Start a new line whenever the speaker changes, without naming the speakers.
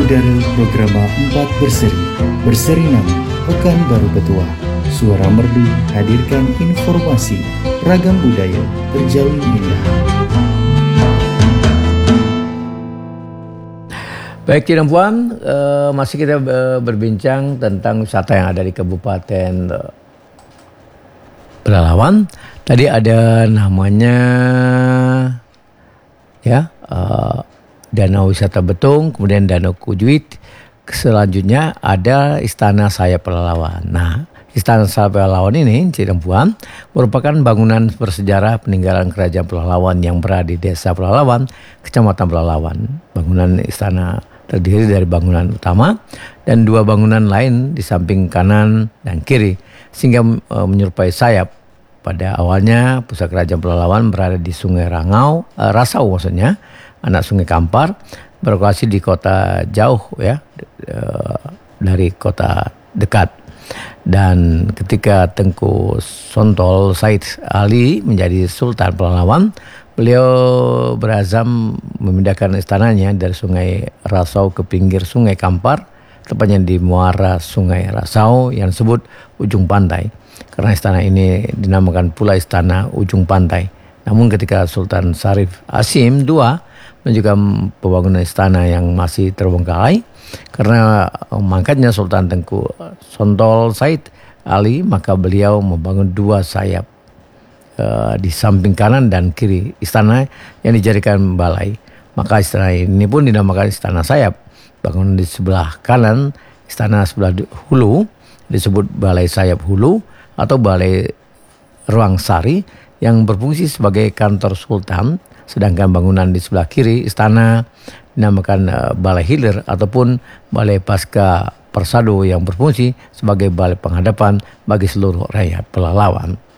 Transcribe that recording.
Udara Programa 4 berseri nama Pekanbaru Petua. Suara Merdu hadirkan informasi, ragam budaya terjalin indah.
Baik, Cik dan Puan, masih kita berbincang tentang wisata yang ada di Kabupaten Pelalawan. Tadi ada namanya Danau Wisata Betung, kemudian Danau Kujuit. Selanjutnya ada Istana Sayap Pelalawan. Nah, Istana Sayap Pelalawan ini, Cik dan Puan, merupakan bangunan bersejarah peninggalan Kerajaan Pelalawan yang berada di Desa Pelalawan, Kecamatan Pelalawan. Bangunan istana terdiri dari bangunan utama dan dua bangunan lain di samping kanan dan kiri, sehingga menyerupai sayap. Pada awalnya pusat Kerajaan Pelalawan berada di Sungai Rasau maksudnya, anak Sungai Kampar, berlokasi di kota jauh dari kota dekat. Dan ketika Tengku Sontol Said Ali menjadi Sultan Pelalawan, beliau berazam memindahkan istananya dari Sungai Rasau ke pinggir Sungai Kampar, tepatnya di muara Sungai Rasau yang disebut Ujung Pantai. Karena istana ini dinamakan pula Istana Ujung Pantai. Namun ketika Sultan Syarif Hasim II menunjukkan pembangunan istana yang masih terbengkalai, karena mangkatnya Sultan Tengku Sontol Said Ali, maka beliau membangun dua sayap di samping kanan dan kiri istana yang dijadikan balai. Maka istana ini pun dinamakan Istana Sayap. Bangunan di sebelah kanan, istana sebelah hulu disebut Balai Sayap Hulu atau Balai Ruang Sari yang berfungsi sebagai kantor sultan, sedangkan bangunan di sebelah kiri istana dinamakan Balai Hilir ataupun Balai Pasca Persado yang berfungsi sebagai balai penghadapan bagi seluruh rakyat Pelalawan.